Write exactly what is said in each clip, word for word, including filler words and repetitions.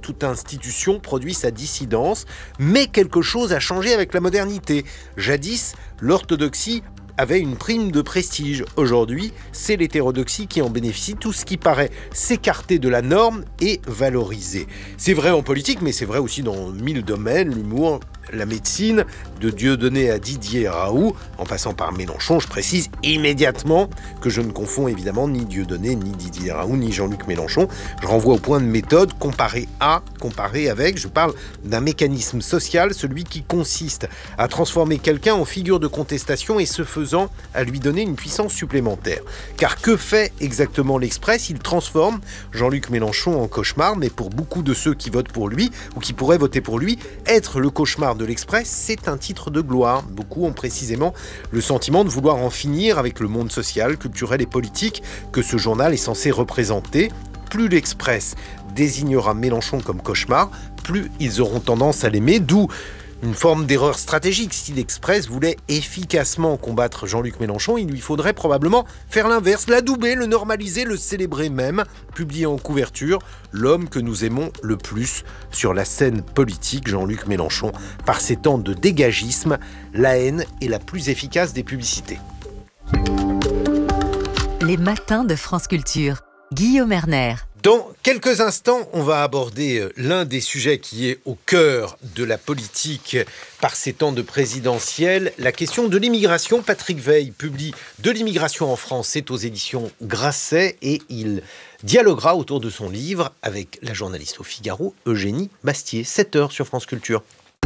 toute institution produit sa dissidence, mais quelque chose a changé avec la modernité. Jadis, l'orthodoxie avait une prime de prestige. Aujourd'hui, c'est l'hétérodoxie qui en bénéficie. Tout ce qui paraît s'écarter de la norme est valorisé. C'est vrai en politique, mais c'est vrai aussi dans mille domaines, l'humour, la médecine, de Dieudonné à Didier Raoult, en passant par Mélenchon. Je précise immédiatement que je ne confonds évidemment ni Dieudonné, ni Didier Raoult, ni Jean-Luc Mélenchon. Je renvoie au point de méthode, comparer à, comparer avec. Je parle d'un mécanisme social, celui qui consiste à transformer quelqu'un en figure de contestation et ce faisant à lui donner une puissance supplémentaire. Car que fait exactement l'Express ? Il transforme Jean-Luc Mélenchon en cauchemar, mais pour beaucoup de ceux qui votent pour lui, ou qui pourraient voter pour lui, être le cauchemar de l'Express, c'est un titre de gloire. Beaucoup ont précisément le sentiment de vouloir en finir avec le monde social, culturel et politique que ce journal est censé représenter. Plus l'Express désignera Mélenchon comme cauchemar, plus ils auront tendance à l'aimer, d'où une forme d'erreur stratégique. Si l'Express voulait efficacement combattre Jean-Luc Mélenchon, il lui faudrait probablement faire l'inverse, l'adouber, le normaliser, le célébrer même, publier en couverture l'homme que nous aimons le plus sur la scène politique, Jean-Luc Mélenchon. Par ses temps de dégagisme, la haine est la plus efficace des publicités. Les matins de France Culture. Guillaume Erner. Dans quelques instants, on va aborder l'un des sujets qui est au cœur de la politique par ces temps de présidentielle, la question de l'immigration. Patrick Weil publie De l'immigration en France, c'est aux éditions Grasset, et il dialoguera autour de son livre avec la journaliste au Figaro, Eugénie Bastier. sept heures sur France Culture.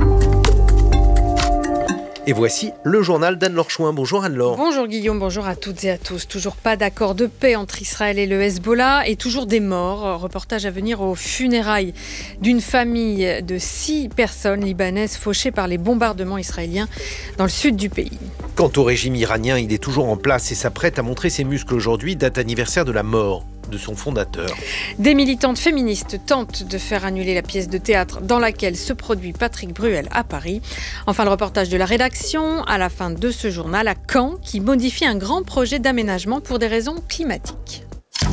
Et voici le journal d'Anne-Laure Chouin. Bonjour Anne-Laure. Bonjour Guillaume, bonjour à toutes et à tous. Toujours pas d'accord de paix entre Israël et le Hezbollah et toujours des morts. Reportage à venir aux funérailles d'une famille de six personnes libanaises fauchées par les bombardements israéliens dans le sud du pays. Quant au régime iranien, il est toujours en place et s'apprête à montrer ses muscles aujourd'hui, date anniversaire de la mort de son fondateur. Des militantes féministes tentent de faire annuler la pièce de théâtre dans laquelle se produit Patrick Bruel à Paris. Enfin, le reportage de la rédaction à la fin de ce journal à Caen qui modifie un grand projet d'aménagement pour des raisons climatiques.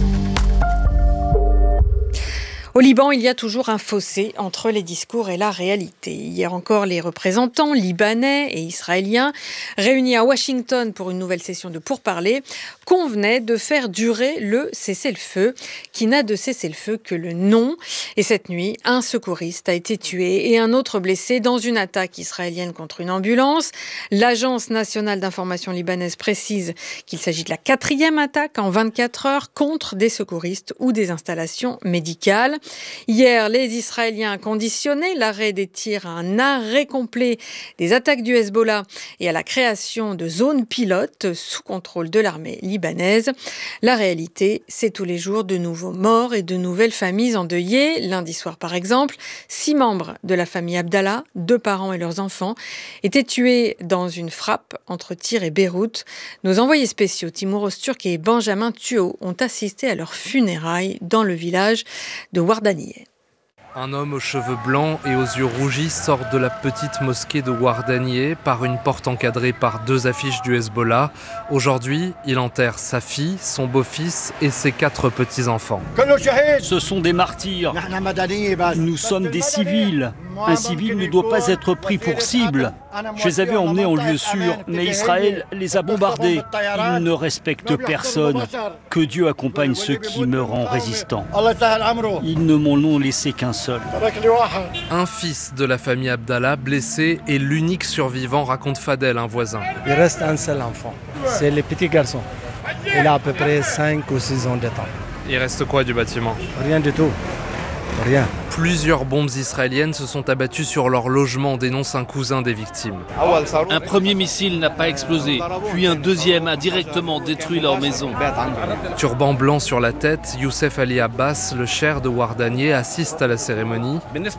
Au Liban, il y a toujours un fossé entre les discours et la réalité. Hier encore, les représentants libanais et israéliens, réunis à Washington pour une nouvelle session de pourparlers, convenaient de faire durer le cessez-le-feu, qui n'a de cessez-le-feu que le nom. Et cette nuit, un secouriste a été tué et un autre blessé dans une attaque israélienne contre une ambulance. L'Agence nationale d'information libanaise précise qu'il s'agit de la quatrième attaque en vingt-quatre heures contre des secouristes ou des installations médicales. Hier, les Israéliens conditionnaient l'arrêt des tirs à un arrêt complet des attaques du Hezbollah et à la création de zones pilotes sous contrôle de l'armée libanaise. La réalité, c'est tous les jours de nouveaux morts et de nouvelles familles endeuillées. Lundi soir, par exemple, six membres de la famille Abdallah, deux parents et leurs enfants, étaient tués dans une frappe entre Tyr et Beyrouth. Nos envoyés spéciaux, Timur Öztürk et Benjamin Thuot, ont assisté à leurs funérailles dans le village de Ouardanieh. Un homme aux cheveux blancs et aux yeux rougis sort de la petite mosquée de Ouardanieh par une porte encadrée par deux affiches du Hezbollah. Aujourd'hui, il enterre sa fille, son beau-fils et ses quatre petits-enfants. Ce sont des martyrs. Nous sommes des civils. Un civil ne doit pas être pris pour cible. Je les avais emmenés en lieu sûr, mais Israël les a bombardés. Ils ne respectent personne. Que Dieu accompagne ceux qui meurent en résistant. Ils ne m'en ont laissé qu'un seul. Un fils de la famille Abdallah, blessé, est l'unique survivant, raconte Fadel, un voisin. Il reste un seul enfant, c'est le petit garçon. Il a à peu près cinq ou six ans de temps. Il reste quoi du bâtiment ? Rien du tout. Rien. Plusieurs bombes israéliennes se sont abattues sur leur logement, dénonce un cousin des victimes. Un premier missile n'a pas explosé, puis un deuxième a directement détruit leur maison. Turban blanc sur la tête, Youssef Ali Abbas, le cheikh de Ouardanieh, assiste à la cérémonie.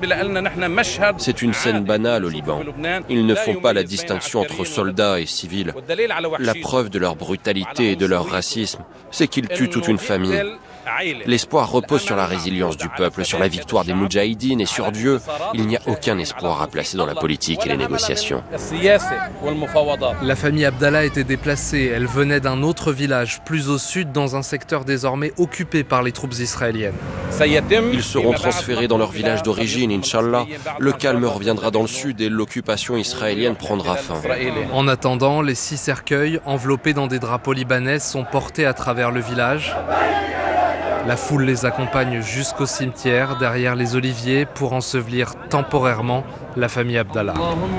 C'est une scène banale au Liban. Ils ne font pas la distinction entre soldats et civils. La preuve de leur brutalité et de leur racisme, c'est qu'ils tuent toute une famille. L'espoir repose sur la résilience du peuple, sur la victoire des Moudjahidines et sur Dieu. Il n'y a aucun espoir à placer dans la politique et les négociations. La famille Abdallah était déplacée. Elle venait d'un autre village, plus au sud, dans un secteur désormais occupé par les troupes israéliennes. Ils seront transférés dans leur village d'origine, Inch'Allah. Le calme reviendra dans le sud et l'occupation israélienne prendra fin. En attendant, les six cercueils, enveloppés dans des drapeaux libanais, sont portés à travers le village. La foule les accompagne jusqu'au cimetière, derrière les oliviers, pour ensevelir temporairement la famille Abdallah.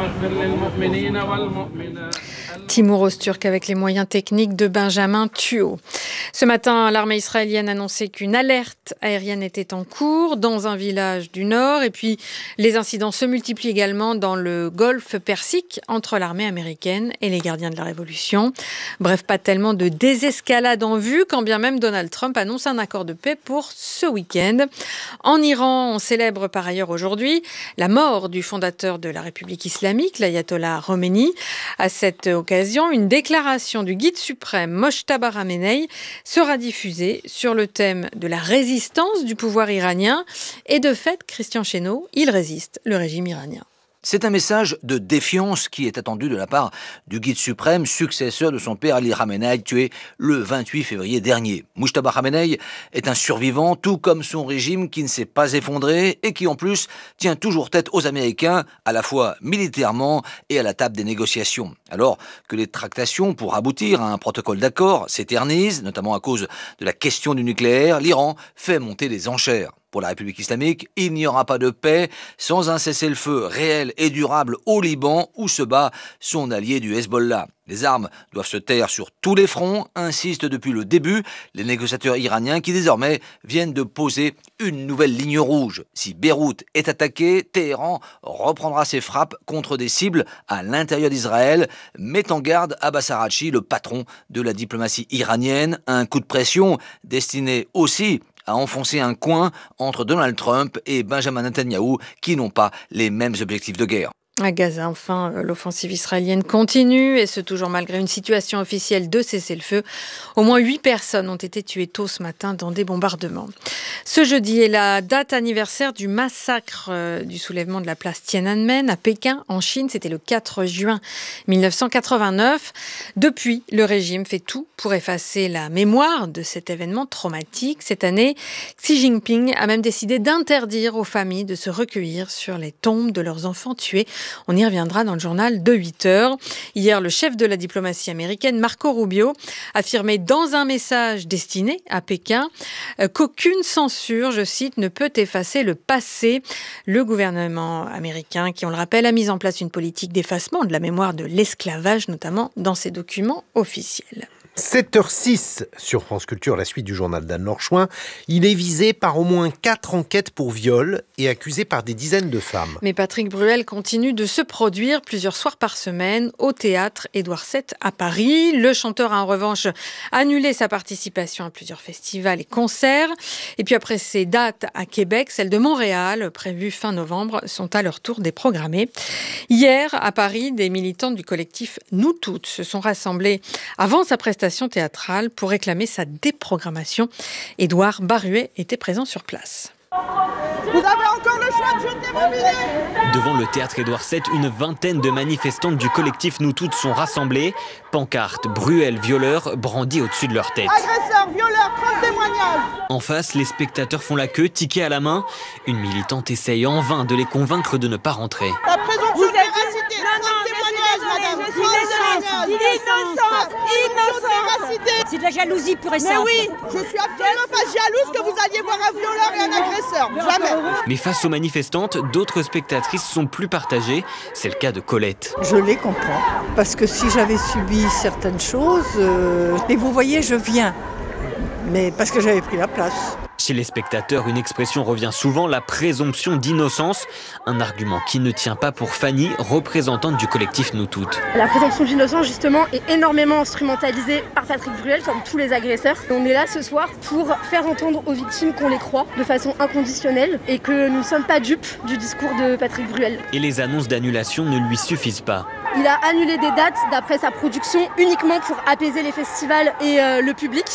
Timur Öztürk avec les moyens techniques de Benjamin Thuot. Ce matin, l'armée israélienne annonçait qu'une alerte aérienne était en cours dans un village du nord. Et puis, les incidents se multiplient également dans le golfe Persique entre l'armée américaine et les gardiens de la Révolution. Bref, pas tellement de désescalade en vue, quand bien même Donald Trump annonce un accord de paix pour ce week-end. En Iran, on célèbre par ailleurs aujourd'hui la mort du fondateur de la République islamique, l'ayatollah Khomeini. À cette occasion, une déclaration du guide suprême Mojtaba Khamenei sera diffusée sur le thème de la résistance du pouvoir iranien. Et de fait, Christian Chesneau, il résiste le régime iranien. C'est un message de défiance qui est attendu de la part du guide suprême, successeur de son père Ali Khamenei, tué le vingt-huit février dernier. Mojtaba Khamenei est un survivant, tout comme son régime qui ne s'est pas effondré et qui en plus tient toujours tête aux Américains, à la fois militairement et à la table des négociations. Alors que les tractations pour aboutir à un protocole d'accord s'éternisent, notamment à cause de la question du nucléaire, l'Iran fait monter les enchères. Pour la République islamique, il n'y aura pas de paix sans un cessez-le-feu réel et durable au Liban où se bat son allié du Hezbollah. Les armes doivent se taire sur tous les fronts, insistent depuis le début les négociateurs iraniens qui désormais viennent de poser une nouvelle ligne rouge. Si Beyrouth est attaquée, Téhéran reprendra ses frappes contre des cibles à l'intérieur d'Israël, met en garde Abbas Araghchi, le patron de la diplomatie iranienne, un coup de pression destiné aussi à enfoncer un coin entre Donald Trump et Benjamin Netanyahou qui n'ont pas les mêmes objectifs de guerre. À Gaza, enfin, l'offensive israélienne continue et ce toujours malgré une situation officielle de cessez-le-feu. Au moins huit personnes ont été tuées tôt ce matin dans des bombardements. Ce jeudi est la date anniversaire du massacre euh, du soulèvement de la place Tiananmen à Pékin, en Chine. C'était le quatre juin mille neuf cent quatre-vingt-neuf. Depuis, le régime fait tout pour effacer la mémoire de cet événement traumatique. Cette année, Xi Jinping a même décidé d'interdire aux familles de se recueillir sur les tombes de leurs enfants tués. On y reviendra dans le journal de huit heures. Hier, le chef de la diplomatie américaine, Marco Rubio, affirmait dans un message destiné à Pékin euh, qu'aucune censure, je cite, ne peut effacer le passé. Le gouvernement américain, qui on le rappelle, a mis en place une politique d'effacement de la mémoire de l'esclavage, notamment dans ses documents officiels. sept heures six sur France Culture, la suite du journal d'Anne Lorchouin. Il est visé par au moins quatre enquêtes pour viol et accusé par des dizaines de femmes. Mais Patrick Bruel continue de se produire plusieurs soirs par semaine au théâtre Édouard sept à Paris. Le chanteur a en revanche annulé sa participation à plusieurs festivals et concerts. Et puis après ces dates à Québec, celles de Montréal, prévues fin novembre, sont à leur tour déprogrammées. Hier, à Paris, des militants du collectif Nous Toutes se sont rassemblés avant sa prestation théâtrale pour réclamer sa déprogrammation. Édouard Baruet était présent sur place. Vous avez encore le choix de jeter vos billets. Devant le théâtre Édouard sept, une vingtaine de manifestantes du collectif Nous Toutes sont rassemblées. Pancartes, Bruel, violeur brandis au-dessus de leur tête. Agresseurs, violeurs, trente témoignages. En face, les spectateurs font la queue, ticket à la main. Une militante essaye en vain de les convaincre de ne pas rentrer. La présomption de véracité, trente témoignages, madame. Je suis innocente, innocente, innocente. C'est de la jalousie pure et simple. Mais oui, je suis absolument pas jalouse que vous alliez voir un violeur et un agresseur. Jamais. Mais face aux manifestantes, d'autres spectatrices sont plus partagées. C'est le cas de Colette. Je les comprends, parce que si j'avais subi certaines choses, euh... et vous voyez, je viens, mais parce que j'avais pris la place. Chez les spectateurs, une expression revient souvent, la présomption d'innocence. Un argument qui ne tient pas pour Fanny, représentante du collectif Nous Toutes. La présomption d'innocence, justement, est énormément instrumentalisée par Patrick Bruel, comme tous les agresseurs. On est là ce soir pour faire entendre aux victimes qu'on les croit de façon inconditionnelle et que nous ne sommes pas dupes du discours de Patrick Bruel. Et les annonces d'annulation ne lui suffisent pas. Il a annulé des dates d'après sa production uniquement pour apaiser les festivals et euh, le public.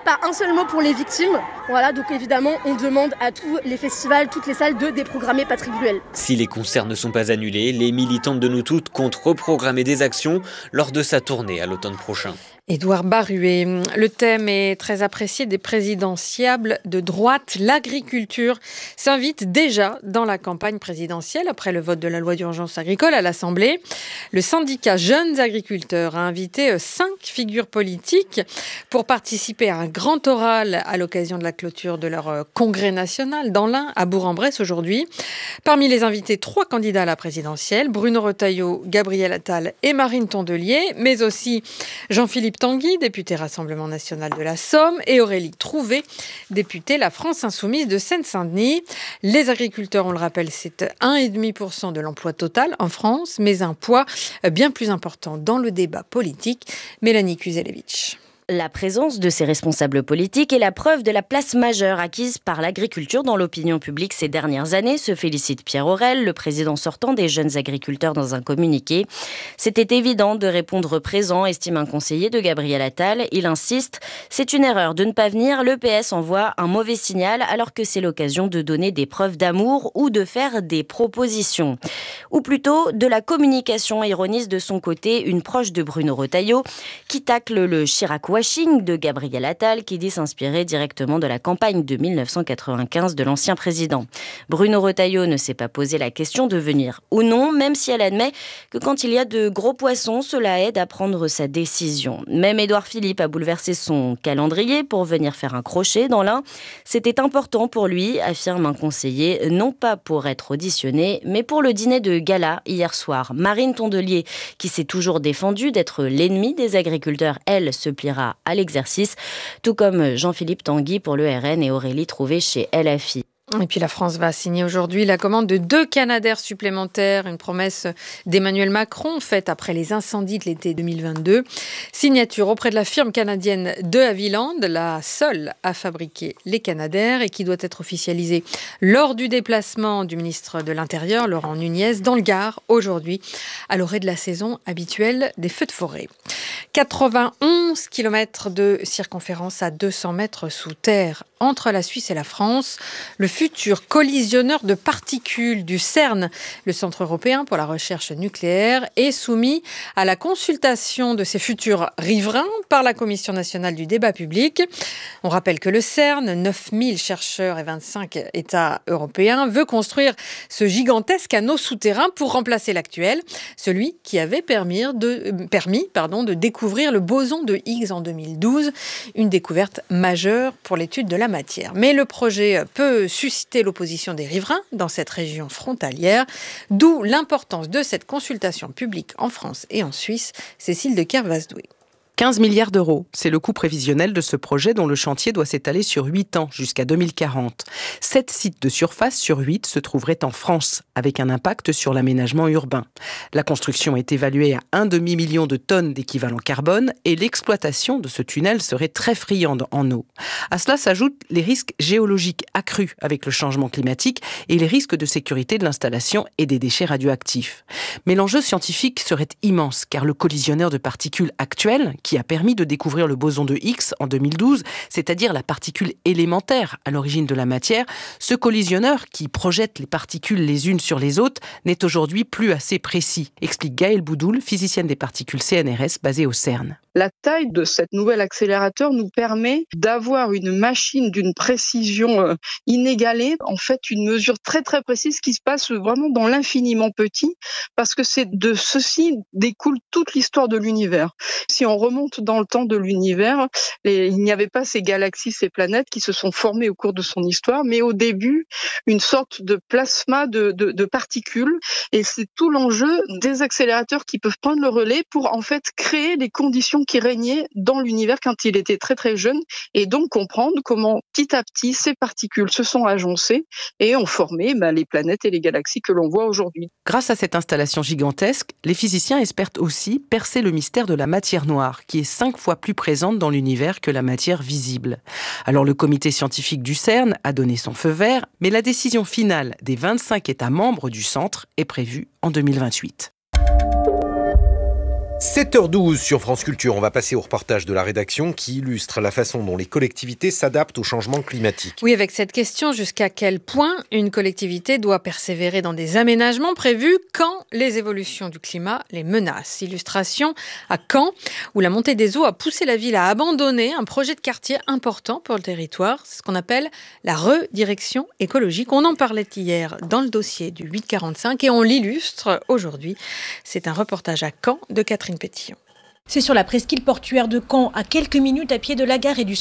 pas un seul mot pour les victimes. Voilà, donc évidemment, on demande à tous les festivals, toutes les salles de déprogrammer Patrick Bruel. Si les concerts ne sont pas annulés, les militantes de Nous Toutes comptent reprogrammer des actions lors de sa tournée à l'automne prochain. Édouard Baruet. Le thème est très apprécié des présidentiables de droite. L'agriculture s'invite déjà dans la campagne présidentielle après le vote de la loi d'urgence agricole à l'Assemblée. Le syndicat Jeunes Agriculteurs a invité cinq figures politiques pour participer à un grand oral à l'occasion de la clôture de leur congrès national dans l'Ain à Bourg-en-Bresse aujourd'hui. Parmi les invités, trois candidats à la présidentielle, Bruno Retailleau, Gabriel Attal et Marine Tondelier, mais aussi Jean-Philippe Tanguy, député Rassemblement National de la Somme, et Aurélie Trouvé, députée La France Insoumise de Seine-Saint-Denis. Les agriculteurs, on le rappelle, c'est un virgule cinq pour cent de l'emploi total en France, mais un poids bien plus important dans le débat politique. Mélanie Kuzelevich. La présence de ces responsables politiques est la preuve de la place majeure acquise par l'agriculture dans l'opinion publique ces dernières années, se félicite Pierre Aurel, le président sortant des Jeunes Agriculteurs dans un communiqué. C'était évident de répondre présent, estime un conseiller de Gabriel Attal. Il insiste, c'est une erreur de ne pas venir, le P S envoie un mauvais signal alors que c'est l'occasion de donner des preuves d'amour ou de faire des propositions. Ou plutôt de la communication, ironise de son côté une proche de Bruno Retailleau qui tacle le Chirac washing de Gabriel Attal qui dit s'inspirer directement de la campagne de mille neuf cent quatre-vingt-quinze de l'ancien président. Bruno Retailleau ne s'est pas posé la question de venir ou non, même si elle admet que quand il y a de gros poissons, cela aide à prendre sa décision. Même Édouard Philippe a bouleversé son calendrier pour venir faire un crochet dans l'Ain. C'était important pour lui, affirme un conseiller, non pas pour être auditionné, mais pour le dîner de gala hier soir. Marine Tondelier, qui s'est toujours défendue d'être l'ennemi des agriculteurs, elle se pliera à l'exercice, tout comme Jean-Philippe Tanguy pour le R N et Aurélie Trouvé chez L F I. Et puis la France va signer aujourd'hui la commande de deux Canadair supplémentaires, une promesse d'Emmanuel Macron faite après les incendies de l'été deux mille vingt-deux. Signature auprès de la firme canadienne de Havilland, la seule à fabriquer les Canadair et qui doit être officialisée lors du déplacement du ministre de l'Intérieur, Laurent Nunez, dans le Gard aujourd'hui, à l'orée de la saison habituelle des feux de forêt. quatre-vingt-onze kilomètres de circonférence à deux cents mètres sous terre entre la Suisse et la France. Le futur collisionneur de particules du CERN, le Centre européen pour la recherche nucléaire, est soumis à la consultation de ses futurs riverains par la Commission nationale du débat public. On rappelle que le CERN, neuf mille chercheurs et vingt-cinq États européens, veut construire ce gigantesque anneau souterrain pour remplacer l'actuel, celui qui avait permis de, permis, pardon, de découvrir le boson de Higgs en deux mille douze, une découverte majeure pour l'étude de la matière. Mais le projet peut susciter l'opposition des riverains dans cette région frontalière, d'où l'importance de cette consultation publique en France et en Suisse. Cécile de Kervasdoué. quinze milliards d'euros, c'est le coût prévisionnel de ce projet dont le chantier doit s'étaler sur huit ans, jusqu'à deux mille quarante. Sept sites de surface sur huit se trouveraient en France, avec un impact sur l'aménagement urbain. La construction est évaluée à un demi-million de tonnes d'équivalent carbone et l'exploitation de ce tunnel serait très friande en eau. À cela s'ajoutent les risques géologiques accrus avec le changement climatique et les risques de sécurité de l'installation et des déchets radioactifs. Mais l'enjeu scientifique serait immense, car le collisionneur de particules actuel, qui a permis de découvrir le boson de Higgs en deux mille douze, c'est-à-dire la particule élémentaire à l'origine de la matière, ce collisionneur qui projette les particules les unes sur les autres n'est aujourd'hui plus assez précis, explique Gaëlle Boudoul, physicienne des particules C N R S basée au CERN. La taille de cet nouvel accélérateur nous permet d'avoir une machine d'une précision inégalée, en fait une mesure très très précise qui se passe vraiment dans l'infiniment petit, parce que c'est de ceci découle toute l'histoire de l'univers. Si on remonte dans le temps de l'univers, les, il n'y avait pas ces galaxies, ces planètes qui se sont formées au cours de son histoire, mais au début, une sorte de plasma de, de, de particules, et c'est tout l'enjeu des accélérateurs qui peuvent prendre le relais pour en fait créer les conditions qui régnait dans l'univers quand il était très très jeune, et donc comprendre comment petit à petit ces particules se sont agencées et ont formé bah, les planètes et les galaxies que l'on voit aujourd'hui. Grâce à cette installation gigantesque, les physiciens espèrent aussi percer le mystère de la matière noire, qui est cinq fois plus présente dans l'univers que la matière visible. Alors le comité scientifique du CERN a donné son feu vert, mais la décision finale des vingt-cinq États membres du centre est prévue en deux mille vingt-huit. sept heures douze sur France Culture, on va passer au reportage de la rédaction qui illustre la façon dont les collectivités s'adaptent au changement climatique. Oui, avec cette question, jusqu'à quel point une collectivité doit persévérer dans des aménagements prévus quand les évolutions du climat les menacent. Illustration à Caen, où la montée des eaux a poussé la ville à abandonner un projet de quartier important pour le territoire. C'est ce qu'on appelle la redirection écologique. On en parlait hier dans le dossier du huit quarante-cinq et on l'illustre aujourd'hui. C'est un reportage à Caen de Catherine Pétillon. C'est sur la presqu'île portuaire de Caen, à quelques minutes à pied de la gare et du